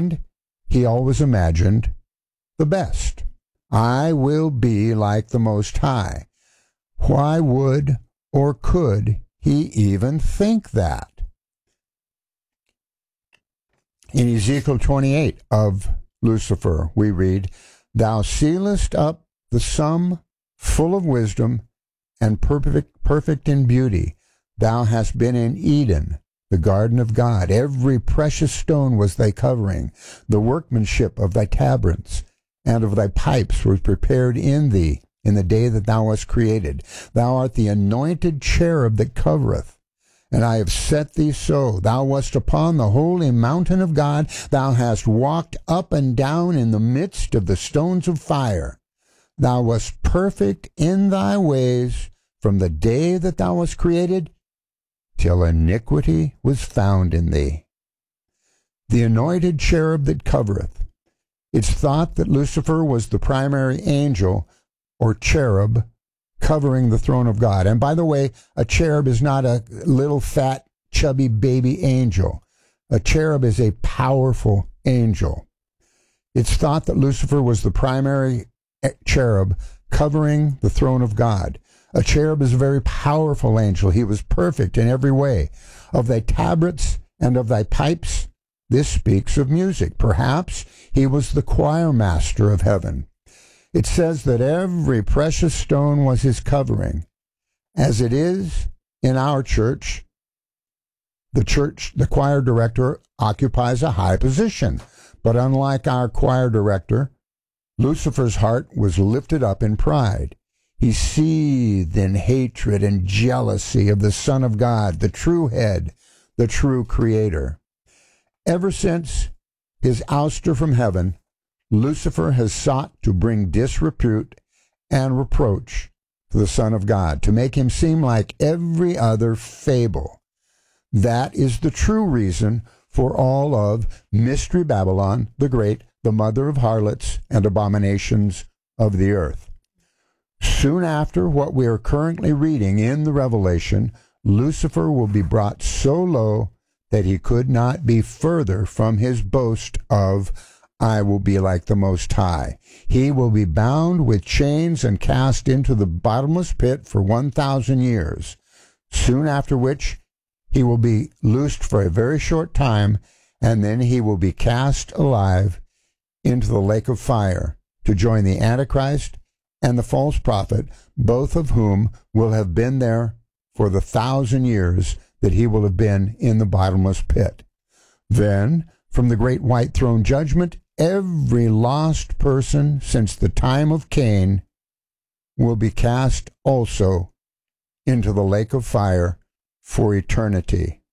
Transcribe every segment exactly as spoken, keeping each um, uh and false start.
And he always imagined the best. I will be like the Most High. Why would or could he even think that? In Ezekiel twenty-eight of Lucifer, we read, Thou sealest up the sum full of wisdom and perfect, perfect in beauty. Thou hast been in Eden, the garden of God. Every precious stone was thy covering. The workmanship of thy tabrets and of thy pipes was prepared in thee in the day that thou wast created. Thou art the anointed cherub that covereth, and I have set thee so. Thou wast upon the holy mountain of God. Thou hast walked up and down in the midst of the stones of fire. Thou wast perfect in thy ways from the day that thou wast created till iniquity was found in thee. The anointed cherub that covereth. It's thought that Lucifer was the primary angel or cherub covering the throne of God. And by the way, a cherub is not a little fat, chubby baby angel. A cherub is a powerful angel. It's thought that Lucifer was the primary cherub covering the throne of God. A cherub is a very powerful angel. He was perfect in every way. Of thy tabrets and of thy pipes, this speaks of music. Perhaps he was the choir master of heaven. It says that every precious stone was his covering. As it is in our church, the church, the choir director occupies a high position. But unlike our choir director, Lucifer's heart was lifted up in pride. He seethed in hatred and jealousy of the Son of God, the true head, the true creator. Ever since his ouster from heaven, Lucifer has sought to bring disrepute and reproach to the Son of God, to make him seem like every other fable. That is the true reason for all of Mystery Babylon the Great, the mother of harlots and abominations of the earth. Soon after what we are currently reading in the Revelation, Lucifer will be brought so low that he could not be further from his boast of, I will be like the Most High. He will be bound with chains and cast into the bottomless pit for one thousand years, soon after which he will be loosed for a very short time, and then he will be cast alive into the lake of fire to join the Antichrist and the false prophet, both of whom will have been there for the thousand years that he will have been in the bottomless pit. Then, from the great white throne judgment, every lost person since the time of Cain will be cast also into the lake of fire for eternity.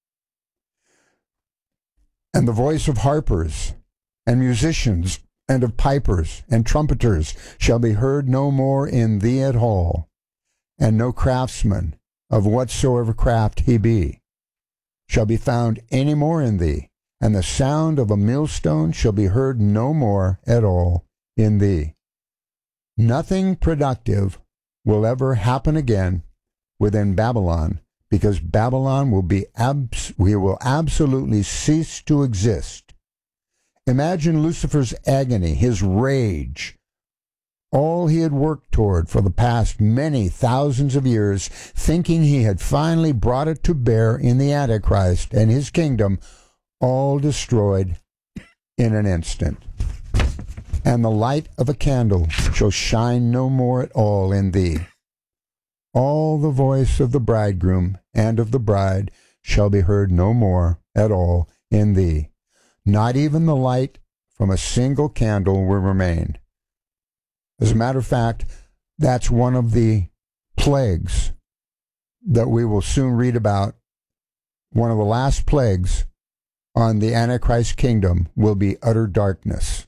And the voice of harpers and musicians and of pipers and trumpeters shall be heard no more in thee at all, and no craftsman of whatsoever craft he be shall be found any more in thee, and the sound of a millstone shall be heard no more at all in thee. Nothing productive will ever happen again within Babylon, because Babylon will be abs- we will absolutely cease to exist. Imagine Lucifer's agony, his rage, all he had worked toward for the past many thousands of years, thinking he had finally brought it to bear in the Antichrist and his kingdom, all destroyed in an instant. And the light of a candle shall shine no more at all in thee. All the voice of the bridegroom and of the bride shall be heard no more at all in thee. Not even the light from a single candle will remain. As a matter of fact, that's one of the plagues that we will soon read about. One of the last plagues on the Antichrist kingdom will be utter darkness.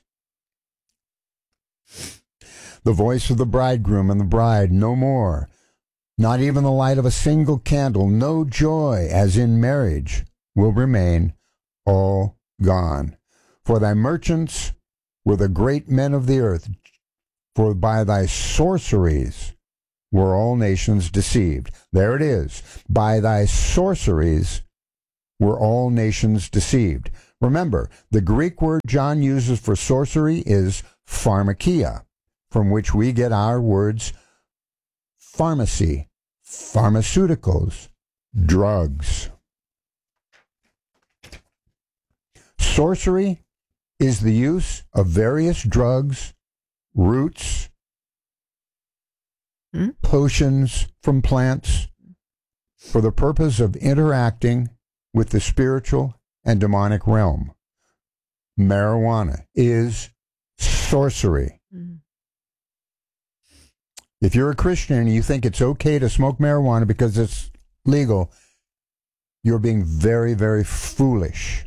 The voice of the bridegroom and the bride no more. Not even the light of a single candle, no joy as in marriage will remain, all gone. For thy merchants were the great men of the earth, for by thy sorceries were all nations deceived. There it is. By thy sorceries were all nations deceived. Remember, the Greek word John uses for sorcery is pharmakia, from which we get our words pharmacy, pharmaceuticals, drugs. Sorcery is the use of various drugs, roots, hmm? potions from plants for the purpose of interacting with the spiritual and demonic realm. Marijuana is sorcery. Mm. If you're a Christian and you think it's okay to smoke marijuana because it's legal, you're being very, very foolish.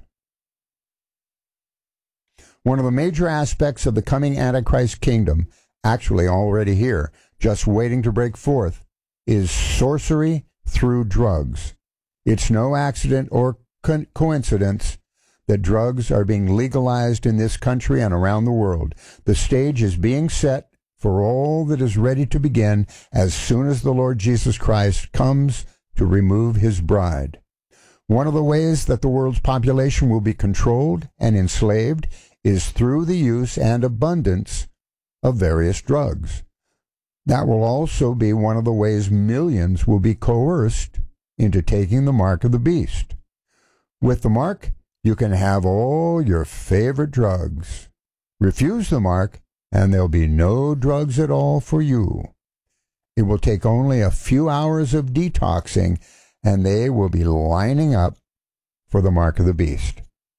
One of the major aspects of the coming Antichrist kingdom, actually already here, just waiting to break forth, is sorcery through drugs. It's no accident or co- coincidence that drugs are being legalized in this country and around the world. The stage is being set for all that is ready to begin as soon as the Lord Jesus Christ comes to remove his bride. One of the ways that the world's population will be controlled and enslaved is through the use and abundance of various drugs. That will also be one of the ways millions will be coerced into taking the mark of the beast. With the mark, you can have all your favorite drugs. Refuse the mark, and there'll be no drugs at all for you. It will take only a few hours of detoxing, and they will be lining up for the mark of the beast.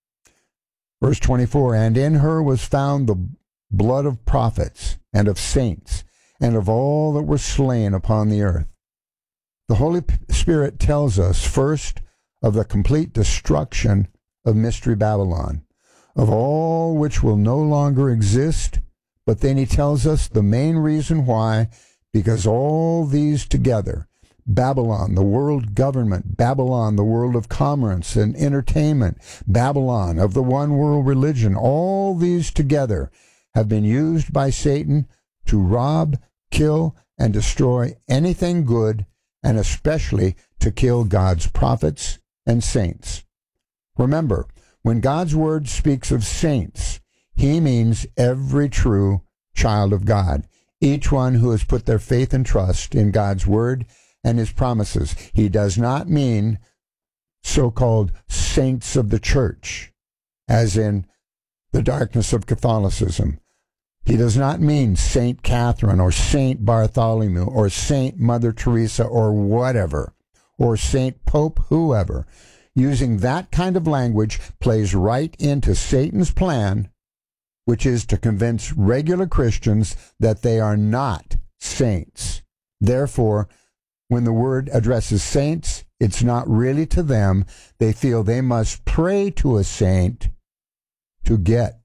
Verse twenty-four, and in her was found the blood of prophets and of saints and of all that were slain upon the earth. The Holy Spirit tells us first of the complete destruction of Mystery Babylon, of all which will no longer exist, but then he tells us the main reason why, because all these together, Babylon, the world government, Babylon, the world of commerce and entertainment, Babylon of the one world religion, all these together have been used by Satan to rob, kill, and destroy anything good, and especially to kill God's prophets and saints. Remember, when God's word speaks of saints, he means every true child of God, each one who has put their faith and trust in God's word and his promises. He does not mean so-called saints of the church, as in the darkness of Catholicism. He does not mean Saint Catherine or Saint Bartholomew or Saint Mother Teresa or whatever, or Saint Pope whoever. Using that kind of language plays right into Satan's plan, which is to convince regular Christians that they are not saints. Therefore, when the word addresses saints, it's not really to them. They feel they must pray to a saint to get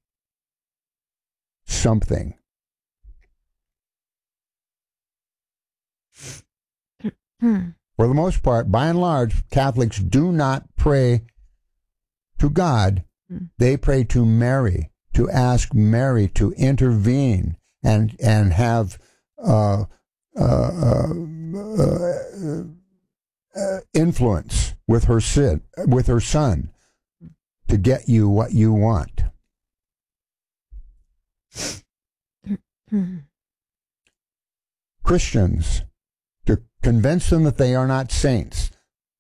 something. For the most part, by and large, Catholics do not pray to God. They pray to Mary, to ask Mary to intervene and and have uh, uh, uh, uh, uh, influence with her sin, with her son, to get you what you want. Christians, to convince them that they are not saints.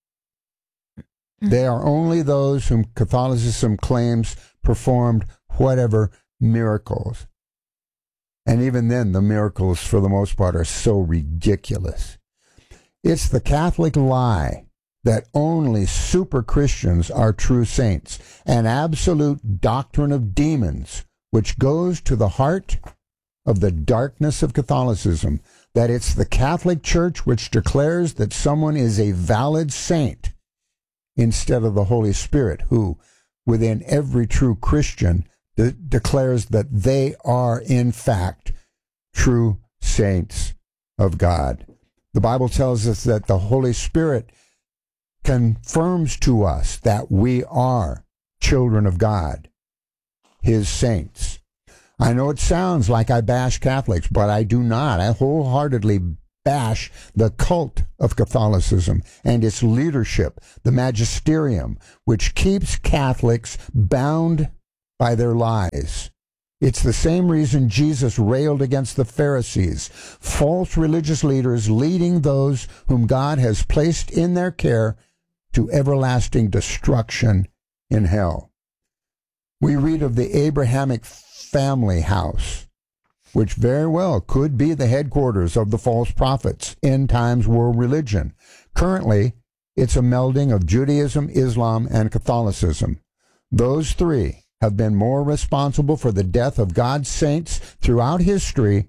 They are only those whom Catholicism claims performed whatever miracles. And even then, the miracles, for the most part, are so ridiculous. It's the Catholic lie that only super Christians are true saints, an absolute doctrine of demons, which goes to the heart of the darkness of Catholicism, that it's the Catholic Church which declares that someone is a valid saint, instead of the Holy Spirit, who, within every true Christian, de- declares that they are, in fact, true saints of God. The Bible tells us that the Holy Spirit confirms to us that we are children of God, his saints. I know it sounds like I bash Catholics, but I do not. I wholeheartedly bash the cult of Catholicism and its leadership, the magisterium, which keeps Catholics bound by their lies. It's the same reason Jesus railed against the Pharisees, false religious leaders leading those whom God has placed in their care to everlasting destruction in hell. We read of the Abrahamic family house, which very well could be the headquarters of the false prophets, end times world religion. Currently, it's a melding of Judaism, Islam, and Catholicism. Those three have been more responsible for the death of God's saints throughout history.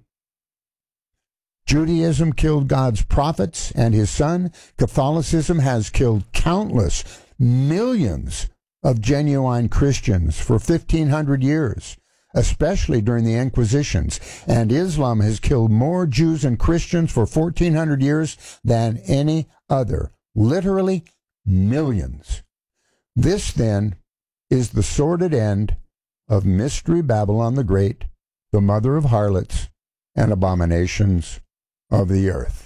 Judaism killed God's prophets and his son. Catholicism has killed countless millions of genuine Christians for fifteen hundred years, especially during the Inquisitions. And Islam has killed more Jews and Christians for fourteen hundred years than any other. Literally millions. This, then, is the sordid end of Mystery Babylon the Great, the mother of harlots and abominations of the earth.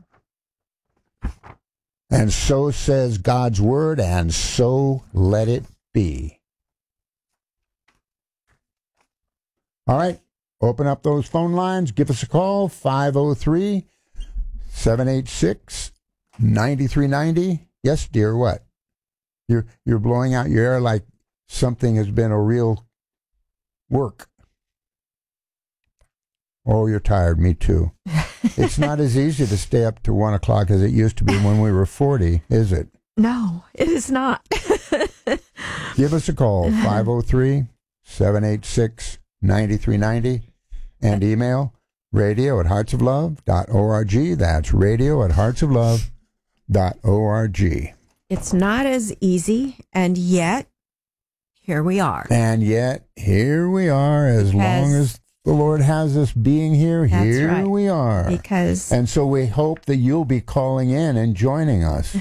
And so says God's word, and so let it be. All right, open up those phone lines. Give us a call, five oh three, seven eight six, nine three nine oh. Yes, dear, what? You're, you're blowing out your air like something has been a real work. Oh, you're tired. Me too. It's not as easy to stay up to one o'clock as it used to be when we were forty, is it? No, it is not. Give us a call, five oh three, seven eight six, nine three nine oh, and email radio at hearts of love dot org. That's radio at hearts of love dot org. It's not as easy, and yet here we are. And yet, here we are. As because long as the Lord has us being here, here right. we are. Because and so we hope that you'll be calling in and joining us.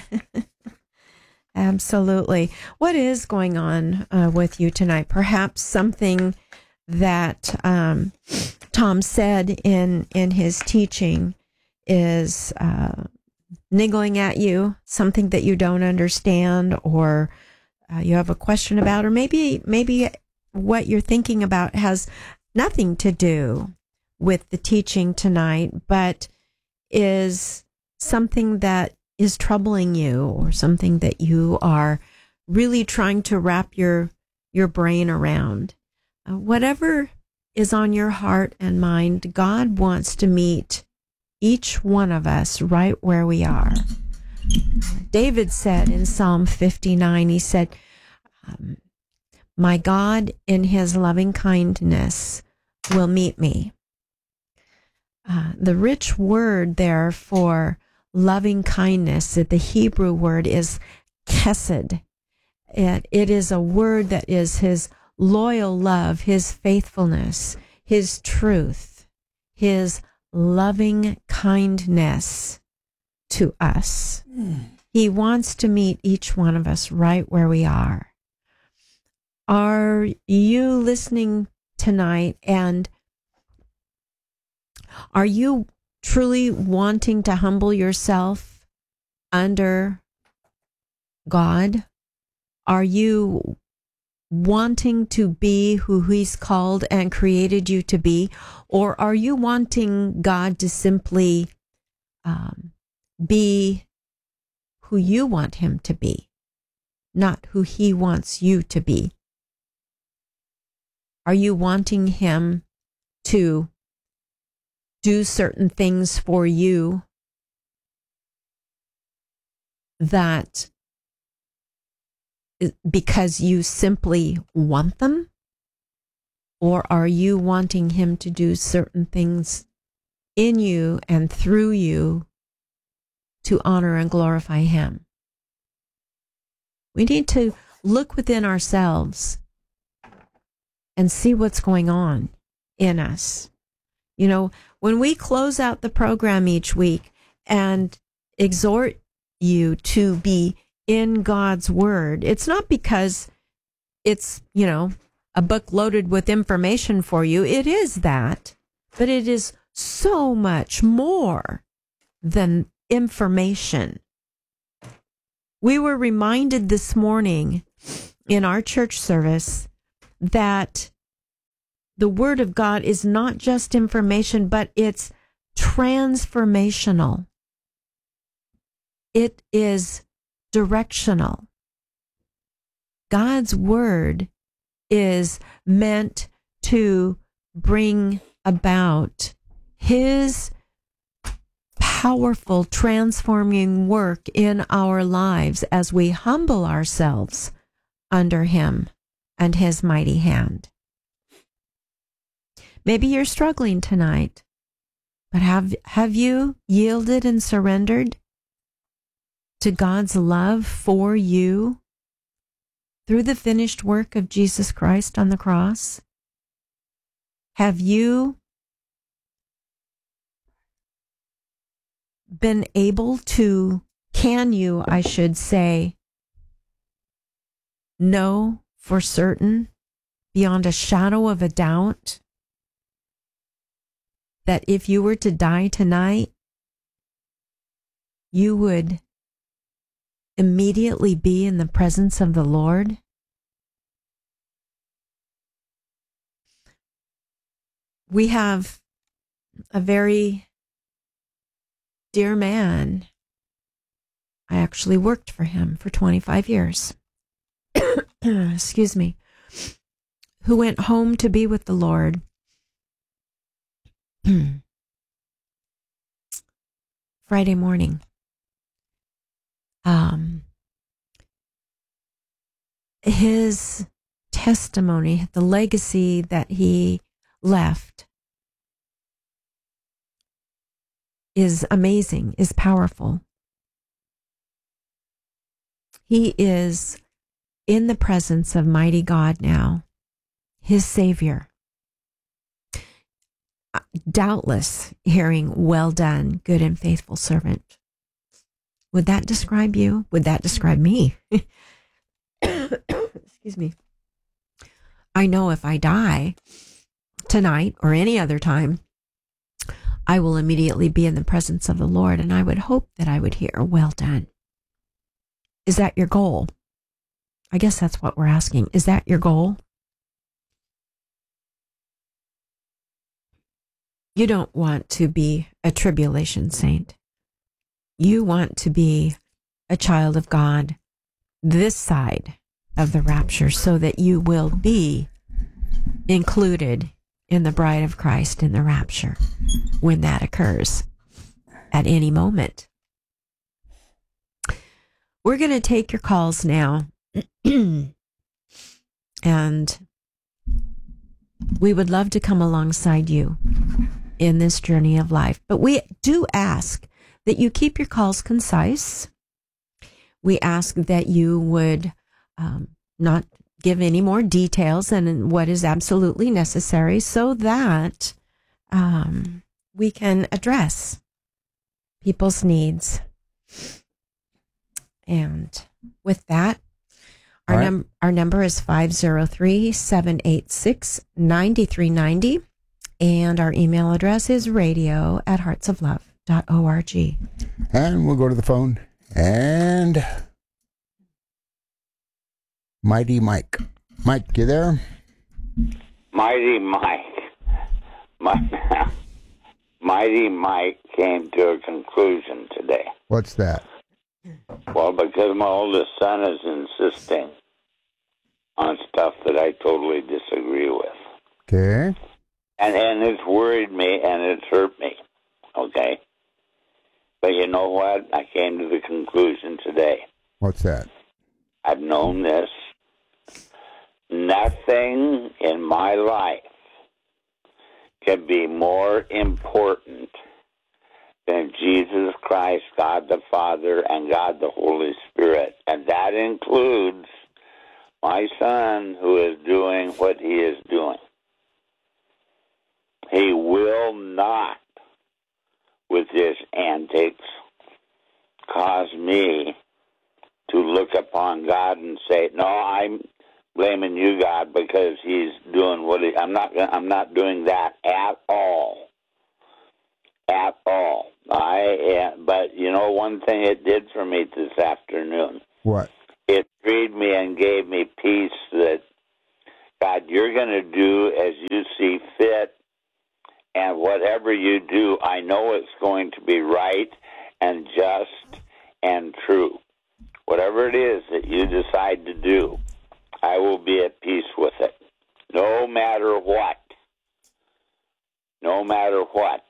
Absolutely. What is going on uh, with you tonight? Perhaps something that um, Tom said in, in his teaching is uh, niggling at you, something that you don't understand, or Uh, you have a question about, or maybe maybe what you're thinking about has nothing to do with the teaching tonight, but is something that is troubling you, or something that you are really trying to wrap your your brain around. Uh, whatever is on your heart and mind, God wants to meet each one of us right where we are. David said in Psalm fifty-nine, he said, um, my God in his loving kindness will meet me. Uh, the rich word there for loving kindness, the Hebrew word is chesed. It, it is a word that is his loyal love, his faithfulness, his truth, his loving kindness to us. Mm. He wants to meet each one of us right where we are. Are you listening tonight, and are you truly wanting to humble yourself under God? Are you wanting to be who he's called and created you to be? Or are you wanting God to simply um, be who you want him to be, not who he wants you to be? Are you wanting him to do certain things for you that because you simply want them? Or are you wanting him to do certain things in you and through you to honor and glorify him? We need to look within ourselves and see what's going on in us. You know, when we close out the program each week and exhort you to be in God's word, it's not because it's, you know, a book loaded with information for you. It is that, but it is so much more than information. We were reminded this morning in our church service that the Word of God is not just information, but it's transformational. It is directional. God's Word is meant to bring about His powerful transforming work in our lives as we humble ourselves under Him and His mighty hand. Maybe you're struggling tonight, but have, have you yielded and surrendered to God's love for you through the finished work of Jesus Christ on the cross? Have you been able to, can you, I should say, know for certain, beyond a shadow of a doubt, that if you were to die tonight, you would immediately be in the presence of the Lord? We have a very dear man. I actually worked for him for twenty-five years. Excuse me. Who went home to be with the Lord Friday morning. Um, his testimony, the legacy that he left, is amazing, is powerful. He is in the presence of mighty God now, his Savior. Doubtless hearing, "Well done, good and faithful servant." Would that describe you? Would that describe me? Excuse me. I know if I die tonight or any other time, I will immediately be in the presence of the Lord, and I would hope that I would hear, "Well done." Is that your goal? I guess that's what we're asking. Is that your goal? You don't want to be a tribulation saint. You want to be a child of God this side of the rapture, so that you will be included in the bride of Christ in the rapture when that occurs at any moment. We're going to take your calls now. And we would love to come alongside you in this journey of life. But we do ask that you keep your calls concise. We ask that you would um, not give any more details than what is absolutely necessary, so that um, we can address people's needs. And with that, our, right. num- our number is five oh three, seven eight six, nine three nine zero. And our email address is radio at hearts of love dot org. And we'll go to the phone. And Mighty Mike. Mike, you there? Mighty Mike. My, Mighty Mike came to a conclusion today. What's that? Well, because my oldest son is insisting on stuff that I totally disagree with. Okay. And and it's worried me and it's hurt me, okay? But you know what? I came to the conclusion today. What's that? I've known this. Nothing in my life can be more important than Jesus Christ, God the Father, and God the Holy Spirit. And that includes my son, who is doing what he is doing. He will not, with his antics, cause me to look upon God and say, "No, I'm blaming you, God, because he's doing what he." I'm not. I'm not doing that at all. At all. Uh, I, uh, but you know, one thing it did for me this afternoon. What? It freed me and gave me peace that, God, you're going to do as you see fit, and whatever you do, I know it's going to be right and just and true. Whatever it is that you decide to do, I will be at peace with it, no matter what. No matter what.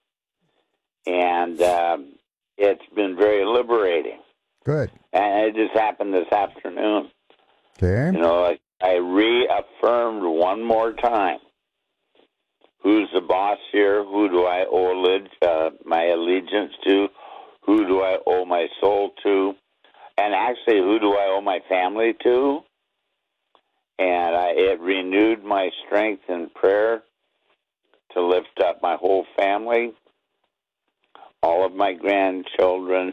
And um, it's been very liberating. Good. And it just happened this afternoon. Okay. You know, I, I reaffirmed one more time. Who's the boss here? Who do I owe alleg- uh, my allegiance to? Who do I owe my soul to? And actually, who do I owe my family to? And I, it renewed my strength in prayer to lift up my whole family, all of my grandchildren.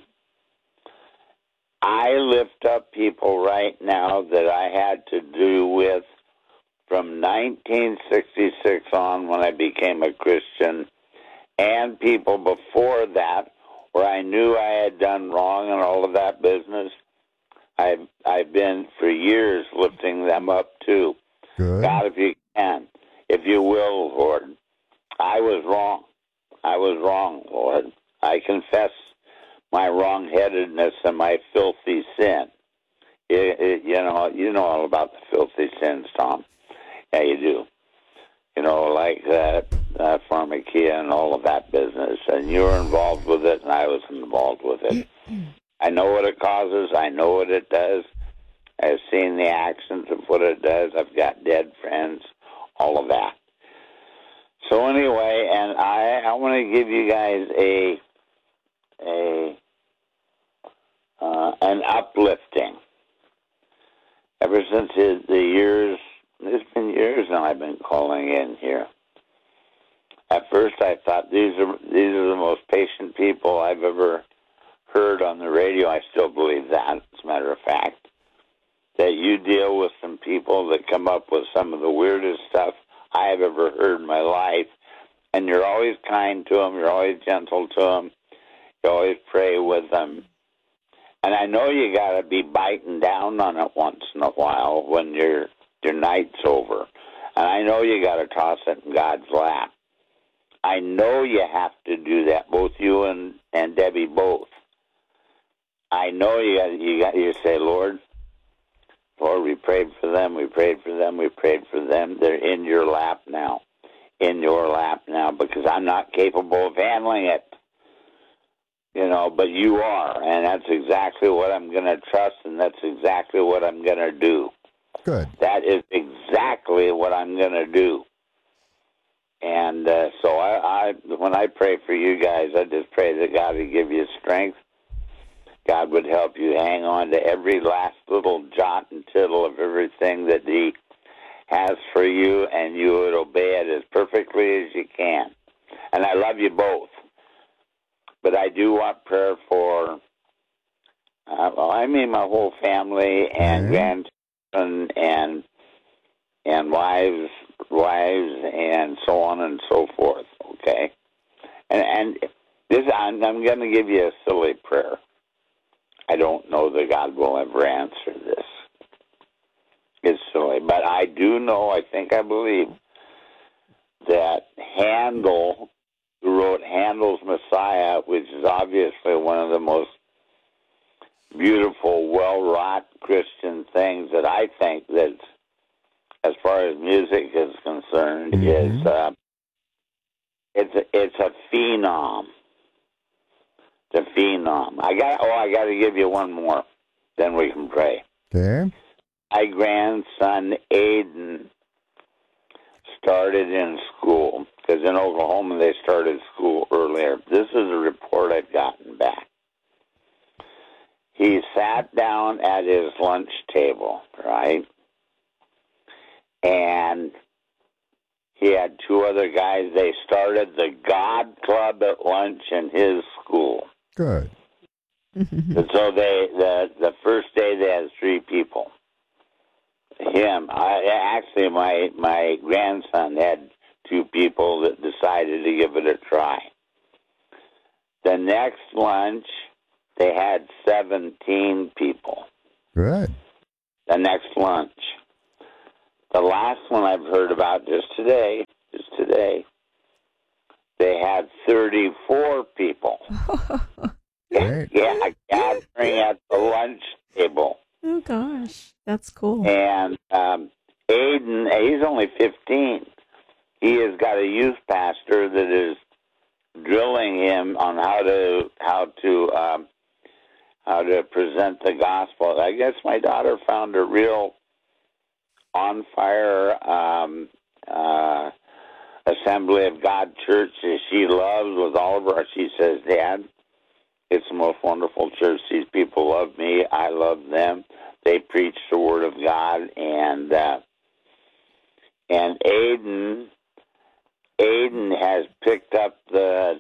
I lift up people right now that I had to do with from nineteen sixty-six on when I became a Christian, and people before that where I knew I had done wrong and all of that business. I've, I've been for years lifting them up too. Good. God, if you can, if you will, Lord, I was wrong. I was wrong, Lord. I confess my wrongheadedness and my filthy sin. It, it, you know, you know all about the filthy sins, Tom. Yeah, you do. You know, like that, that pharmakia and all of that business. And you were involved with it, and I was involved with it. I know what it causes. I know what it does. I've seen the actions of what it does. I've got dead friends, all of that. So anyway, and I, I want to give you guys a a uh, an uplifting. Ever since the, the years, it's been years now I've been calling in here. At first, I thought these are these are the most patient people I've ever heard on the radio. I still believe that, as a matter of fact, that you deal with some people that come up with some of the weirdest stuff I have ever heard in my life, and you're always kind to them, you're always gentle to them, you always pray with them. And I know you got to be biting down on it once in a while when your your night's over. And I know you got to toss it in God's lap. I know you have to do that, both you and, and Debbie both. I know you got you got you say, Lord, Lord, we prayed for them, we prayed for them, we prayed for them. They're in your lap now, in your lap now, because I'm not capable of handling it. You know, but you are, and that's exactly what I'm going to trust, and that's exactly what I'm going to do. Good. That is exactly what I'm going to do. And uh, so I, I, when I pray for you guys, I just pray that God would give you strength. God would help you hang on to every last little jot and tittle of everything that He has for you, and you would obey it as perfectly as you can. And I love you both. But I do want prayer for, uh, well, I mean my whole family and Mm-hmm. grandchildren and and wives, wives, and so on and so forth. Okay, and and this I'm, I'm going to give you a silly prayer. I don't know that God will ever answer this. It's silly, but I do know. I think I believe that Handel, who wrote Handel's Messiah, which is obviously one of the most beautiful, well-wrought Christian things that I think that, as far as music is concerned, Mm-hmm. is uh, it's a, it's a phenom. It's a phenom. I got oh, I got to give you one more, then we can pray. Okay. My grandson Aiden started in school, because in Oklahoma they started school earlier. This is a report I've gotten back. He sat down at his lunch table, right? And he had two other guys. They started the God Club at lunch in his school. Good. And so they the the first day they had three people. Him, I actually my my grandson had two people that decided to give it a try. The next lunch, they had seventeen people. Good. The next lunch. The last one I've heard about just today, just today, they had thirty-four people. Great. Yeah, gathering at the lunch table. Oh, gosh. That's cool. And um, Aiden, he's only fifteen. He has got a youth pastor that is drilling him on how to how to um, how to present the gospel. I guess my daughter found a real on fire um, uh, Assembly of God church that she loves with all of her. She says, "Dad, it's the most wonderful church. These people love me. I love them. They preach the Word of God." And uh, and Aiden, Aiden has picked up the.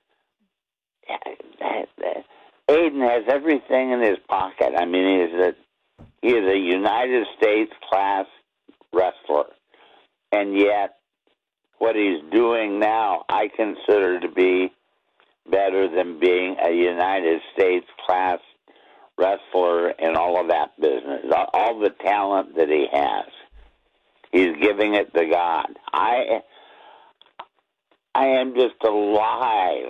Aiden has everything in his pocket. I mean, he is a he is a United States class wrestler, and yet what he's doing now, I consider to be better than being a United States class wrestler and all of that business. All the talent that he has, he's giving it to God. I, I am just alive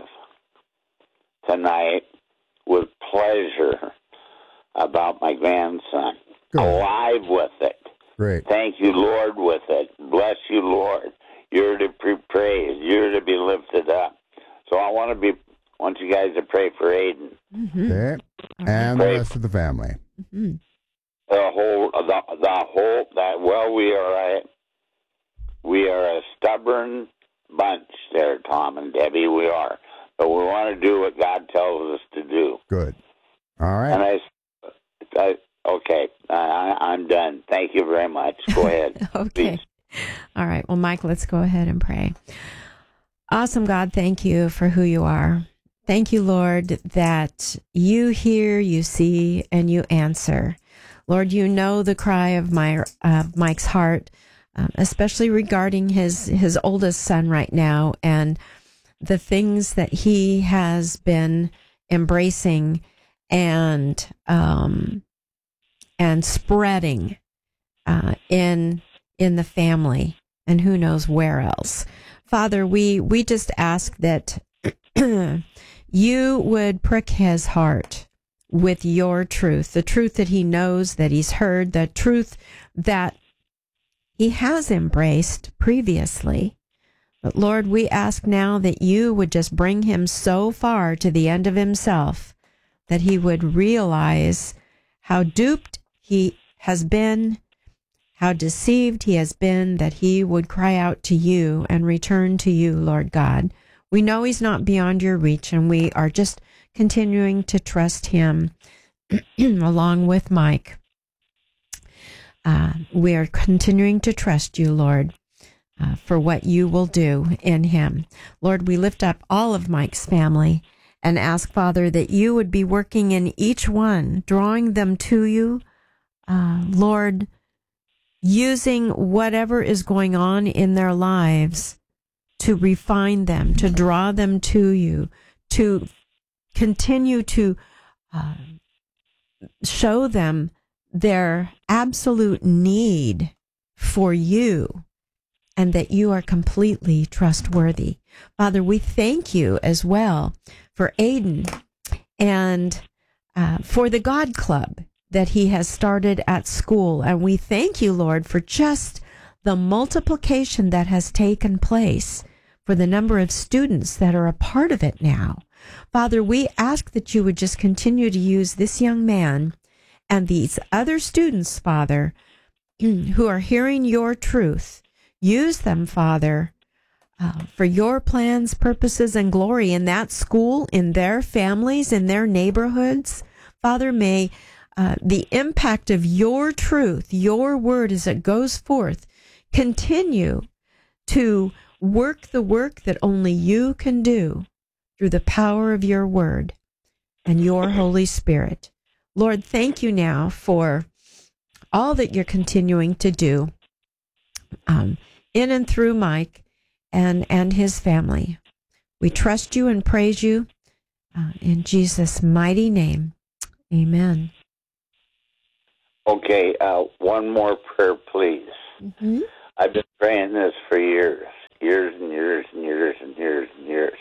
tonight with pleasure about my grandson. Good. Alive with it. Great. Thank you, Lord, with it. Bless you, Lord. You're to be praised. You're to be lifted up. So I want to be want you guys to pray for Aiden. Mm-hmm. Okay. And Pray. the rest of the family. Mm-hmm. The whole, the, the whole, that, well, we are a, we are a stubborn bunch there, Tom and Debbie, we are. But we want to do what God tells us to do. Good. All right. And I, I okay, I, I'm done. Thank you very much. Go ahead. Okay. Please. All right. Well, Mike, let's go ahead and pray. Awesome God, thank you for who you are. Thank you, Lord, that you hear, you see, and you answer. Lord, you know the cry of my uh, Mike's heart, um, especially regarding his, his oldest son right now and the things that he has been embracing and um, and spreading uh, in in the family, and who knows where else. Father, we we just ask that you would prick his heart with your truth, the truth that he knows, that he's heard, the truth that he has embraced previously. But Lord, we ask now that you would just bring him so far to the end of himself that he would realize how duped he has been, how deceived he has been, that he would cry out to you and return to you, Lord God. We know he's not beyond your reach, and we are just continuing to trust him along with Mike. Uh, we are continuing to trust you, Lord, uh, for what you will do in him. Lord, we lift up all of Mike's family and ask, Father, that you would be working in each one, drawing them to you, uh, Lord, using whatever is going on in their lives to refine them, to draw them to you, to continue to uh, show them their absolute need for you and that you are completely trustworthy. Father, we thank you as well for Aiden and uh, for the God Club that he has started at school. And we thank you, Lord, for just the multiplication that has taken place, for the number of students that are a part of it now. Father, we ask that you would just continue to use this young man and these other students, Father, who are hearing your truth. Use them, Father, uh, for your plans, purposes, and glory in that school, in their families, in their neighborhoods. Father, may uh, the impact of your truth, your word as it goes forth, continue to work the work that only you can do through the power of your word and your Holy Spirit. Lord, thank you now for all that you're continuing to do um, in and through Mike and, and his family. We trust you and praise you Uh, in Jesus' mighty name, amen. Okay, uh, one more prayer, please. Mm-hmm. I've been praying this for years, years and years and years and years and years.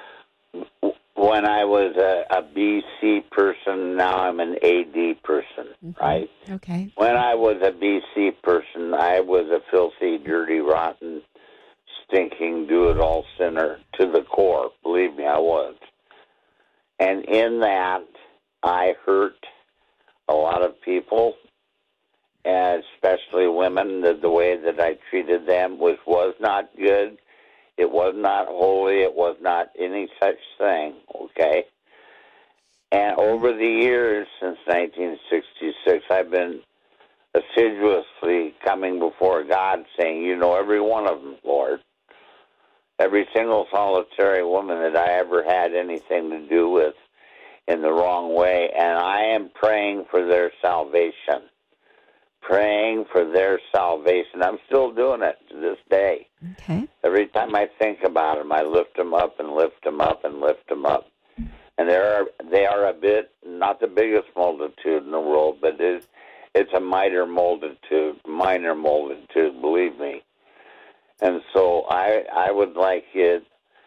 When I was a, a B C person, now I'm an A D person, Mm-hmm. right? Okay. When I was a B C person, I was a filthy, dirty, rotten, stinking, do-it-all sinner to the core. Believe me, I was. And in that, I hurt a lot of people, and especially women. The, the way that I treated them was, was not good. It was not holy. It was not any such thing, okay? And over the years, since nineteen sixty-six, I've been assiduously coming before God saying, you know, every one of them, Lord. Every single solitary woman that I ever had anything to do with in the wrong way. And I am praying for their salvation. Praying for their salvation. I'm still doing it to this day. Okay. Every time I think about them, I lift them up and lift them up and lift them up. And they are, they are a bit, not the biggest multitude in the world, but it's, it's a minor multitude, minor multitude, believe me. And so I I would like it,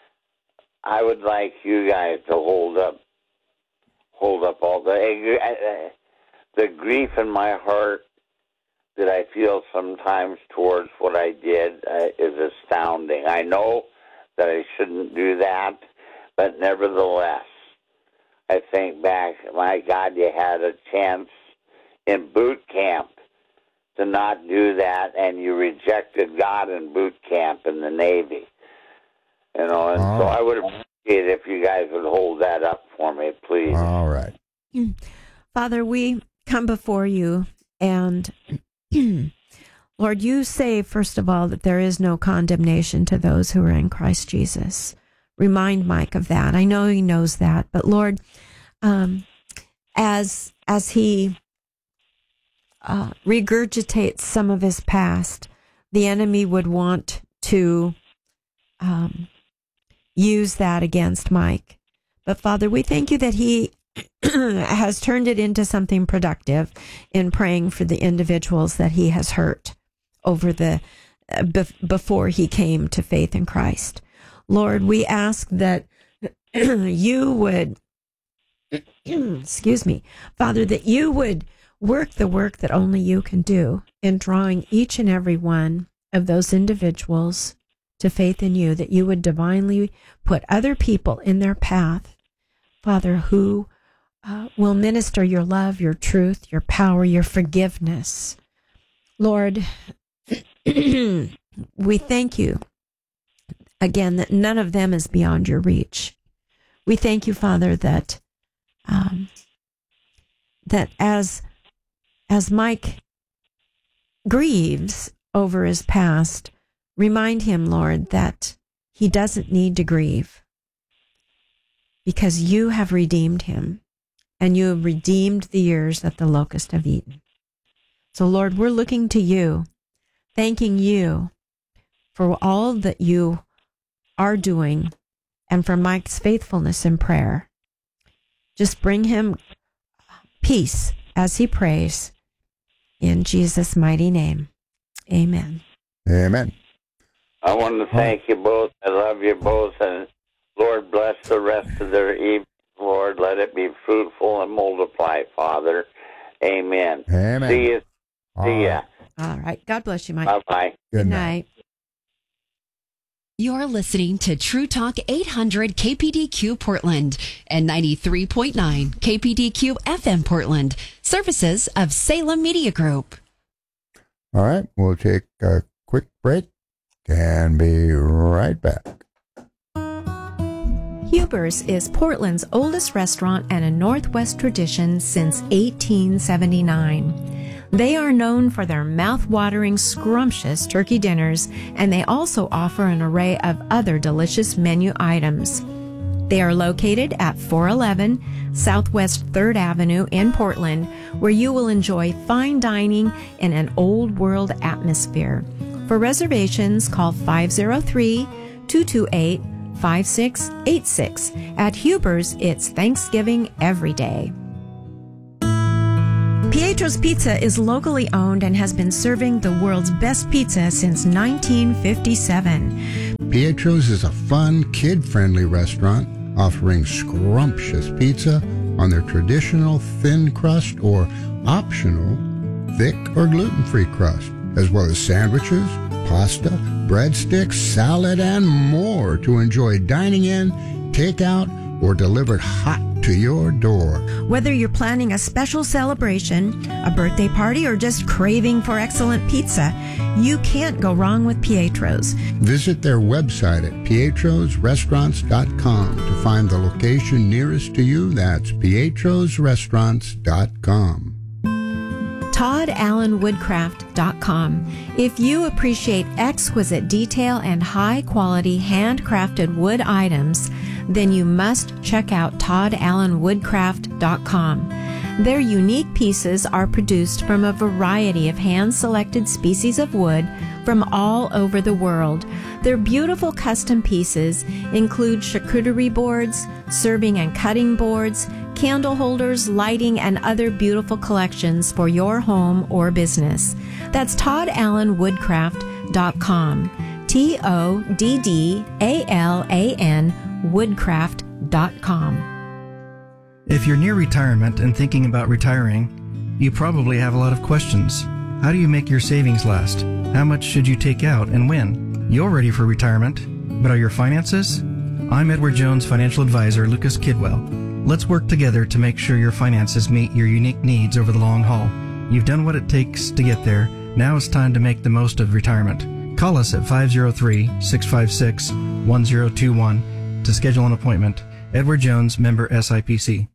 I would like you guys to hold up, hold up all the, the grief in my heart that I feel sometimes towards what I did uh, is astounding. I know that I shouldn't do that, but nevertheless, I think back, my God, you had a chance in boot camp to not do that, and you rejected God in boot camp in the Navy. You know, and All so right. I would appreciate it if you guys would hold that up for me, please. All right. Father, we come before you, and Lord, you say, first of all, that there is no condemnation to those who are in Christ Jesus. Remind Mike of that. I know he knows that, but Lord, um, as as he uh, regurgitates some of his past, the enemy would want to um, use that against Mike. But Father, we thank you that he has turned it into something productive in praying for the individuals that he has hurt over the uh, bef- before he came to faith in Christ. Lord, we ask that you would, excuse me, Father, that you would work the work that only you can do in drawing each and every one of those individuals to faith in you, that you would divinely put other people in their path, Father, who uh, will minister your love, your truth, your power, your forgiveness. Lord, we thank you again that none of them is beyond your reach. We thank you, Father, that um, that as as Mike grieves over his past, remind him, Lord, that he doesn't need to grieve because you have redeemed him and you have redeemed the years that the locusts have eaten. So, Lord, we're looking to you, thanking you for all that you are doing and for Mike's faithfulness in prayer. Just bring him peace as he prays in Jesus' mighty name. Amen. Amen. I want to thank you both. I love you both. And Lord, bless the rest of their evening. Lord, let it be fruitful and multiply, Father. Amen. Amen. See you. All See ya. right. All right. God bless you, Mike. Bye-bye. Good night. You're listening to True Talk eight hundred K P D Q Portland and ninety-three point nine K P D Q F M Portland, services of Salem Media Group. All right. We'll take a quick break and be right back. Huber's is Portland's oldest restaurant and a Northwest tradition since eighteen seventy-nine. They are known for their mouth-watering, scrumptious turkey dinners, and they also offer an array of other delicious menu items. They are located at four eleven Southwest third Avenue in Portland, where you will enjoy fine dining in an old-world atmosphere. For reservations, call five oh three, two two eight, five six eight six. At Huber's, it's Thanksgiving every day. Pietro's Pizza is locally owned and has been serving the world's best pizza since nineteen fifty-seven. Pietro's is a fun, kid-friendly restaurant offering scrumptious pizza on their traditional thin crust or optional thick or gluten-free crust, as well as sandwiches, pasta, breadsticks, salad, and more to enjoy dining in, takeout, or delivered hot to your door. Whether you're planning a special celebration, a birthday party, or just craving for excellent pizza, you can't go wrong with Pietro's. Visit their website at pietros restaurants dot com to find the location nearest to you. That's pietros restaurants dot com. Todd Allen Woodcraft dot com. If you appreciate exquisite detail and high-quality handcrafted wood items, then you must check out Todd Allen Woodcraft dot com. Their unique pieces are produced from a variety of hand-selected species of wood from all over the world. Their beautiful custom pieces include charcuterie boards, serving and cutting boards, candle holders, lighting, and other beautiful collections for your home or business. That's Todd Allen Woodcraft dot com. T O D D A L A N Woodcraft dot com. If you're near retirement and thinking about retiring, you probably have a lot of questions. How do you make your savings last? How much should you take out and when? You're ready for retirement, but are your finances? I'm Edward Jones financial advisor Lucas Kidwell. Let's work together to make sure your finances meet your unique needs over the long haul. You've done what it takes to get there. Now it's time to make the most of retirement. Call us at five oh three, six five six, one oh two one to schedule an appointment. Edward Jones, member S I P C.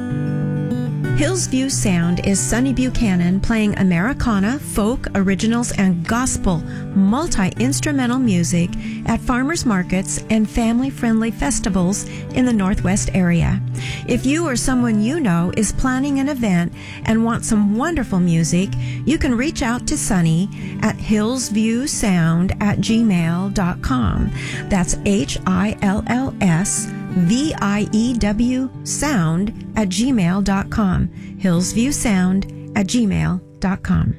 Hillsview Sound is Sonny Buchanan playing Americana, folk, originals, and gospel multi-instrumental music at farmers markets and family-friendly festivals in the Northwest area. If you or someone you know is planning an event and want some wonderful music, you can reach out to Sonny at hillsviewsound at gmail dot com. That's H I L L S V I E W sound at gmail dot com. hillsviewsound at gmail dot com.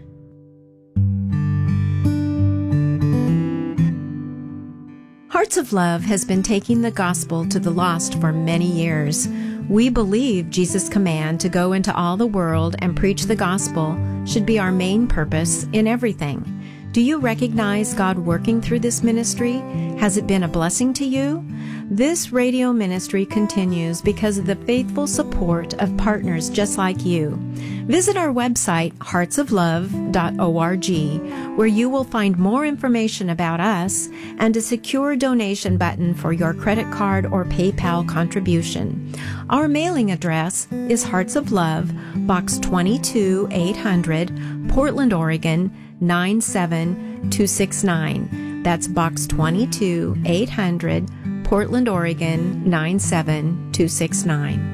Hearts of Love has been taking the gospel to the lost for many years. We believe Jesus' command to go into all the world and preach the gospel should be our main purpose in everything. Do you recognize God working through this ministry? Has it been a blessing to you? This radio ministry continues because of the faithful support of partners just like you. Visit our website, hearts of love dot org, where you will find more information about us and a secure donation button for your credit card or PayPal contribution. Our mailing address is Hearts of Love, Box twenty-two eight hundred, Portland, Oregon, nine seven two six nine. That's Box twenty-two eight hundred, Portland, Oregon, nine seven two six nine.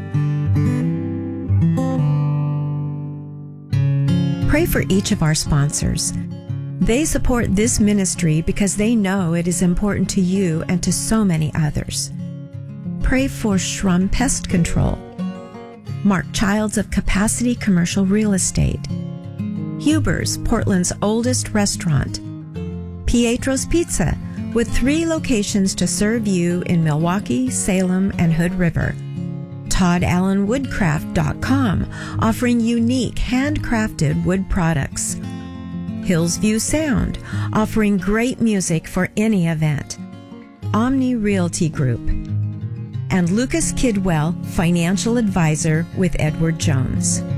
Pray for each of our sponsors. They support this ministry because they know it is important to you and to so many others. Pray for Shrum Pest Control, Mark Childs of Capacity Commercial Real Estate, Huber's, Portland's oldest restaurant, Pietro's Pizza, with three locations to serve you in Milwaukee, Salem, and Hood River. Todd Allen Woodcraft dot com, offering unique handcrafted wood products. Hillsview Sound, offering great music for any event. Omni Realty Group. And Lucas Kidwell, financial advisor with Edward Jones.